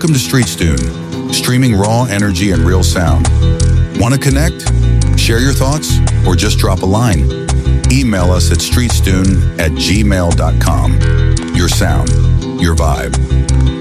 Welcome to StreetsTune, streaming raw energy and real sound. Want to connect? Share your thoughts? Or just drop a line? Email us at streetstune@gmail.com. Your sound, your vibe.